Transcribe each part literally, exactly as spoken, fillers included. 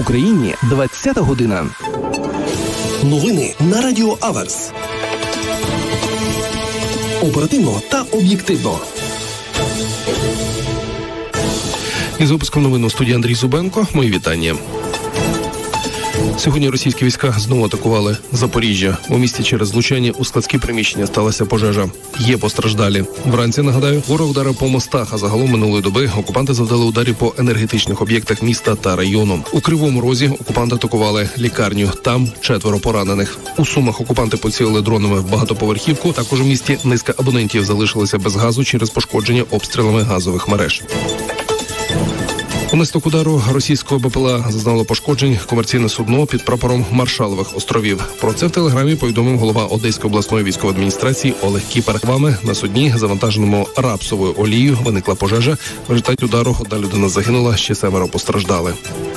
Україні двадцята година. Новини на Радіо Аверс. Оперативно та об'єктивно. Із випуском новин у студії Андрій Зубенко. Мої вітання. Сьогодні російські війська знову атакували Запоріжжя. У місті через влучання у складські приміщення сталася пожежа. Є постраждалі. Вранці, нагадаю, ворог вдарив по мостах, а загалом минулої доби окупанти завдали ударів по енергетичних об'єктах міста та району. У Кривому Розі окупанти атакували лікарню. Там четверо поранених. У Сумах окупанти поцілили дронами в багатоповерхівку. Також у місті низка абонентів залишилися без газу через пошкодження обстрілами газових мереж. Унаслідок удару російського БПЛА зазнало пошкоджень комерційне судно під прапором Маршалових островів. Про це в телеграмі повідомив голова Одеської обласної військової адміністрації Олег Кіпер. Вами на судні, завантаженому рапсовою олією, виникла пожежа. В результаті удару одна людина загинула, ще семеро постраждали.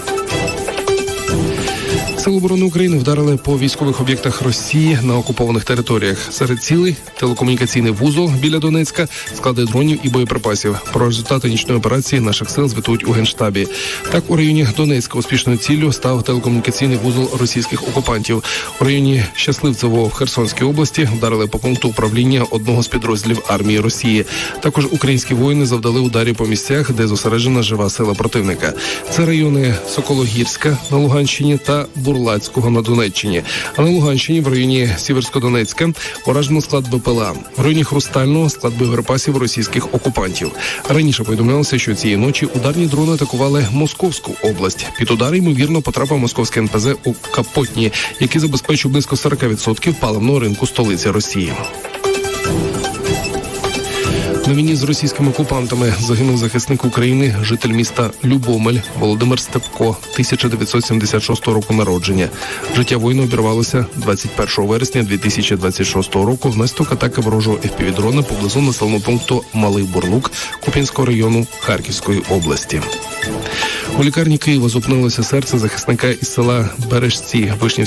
Сили оборони України вдарили по військових об'єктах Росії на окупованих територіях. Серед цілей – телекомунікаційний вузол біля Донецька, склади дронів і боєприпасів. Про результати нічної операції наших сил звітують у Генштабі. Так, у районі Донецька успішною ціллю став телекомунікаційний вузол російських окупантів. У районі Щасливцевого в Херсонській області вдарили по пункту управління одного з підрозділів армії Росії. Також українські воїни завдали ударів по місцях, де зосереджена жива сила противника. Це райони Сокологірська на Луганщині та Бурлацького на Донеччині. А на Луганщині в районі Сіверськодонецька уражено склад БПЛА. В районі Хрустального склад боєприпасів російських окупантів. Раніше повідомлялося, що цієї ночі ударні дрони атакували Московську область. Під удар, ймовірно, потрапив московський ен пе зет у Капотні, який забезпечив близько сорок відсотків паливного ринку столиці Росії. На війні з російськими окупантами загинув захисник України, житель міста Любомель Володимир Степко, тисяча дев'ятсот сімдесят шостого року народження. Життя воїна обірвалося двадцять першого вересня дві тисячі двадцять шостого року внаслідок атаки ворожого еф пі ві-дрона поблизу населеного пункту Малий Бурлук Куп'янського району Харківської області. У лікарні Києва зупинилося серце захисника із села Бережці Вишнівського